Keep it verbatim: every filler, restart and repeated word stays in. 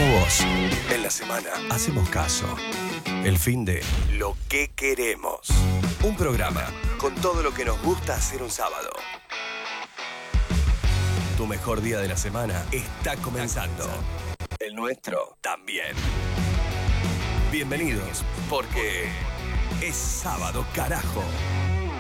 como vos. En la semana hacemos caso. El fin de Lo que queremos. Un programa con todo lo que nos gusta hacer un sábado. Tu mejor día de la semana está comenzando. El nuestro también. Bienvenidos, porque es sábado, carajo.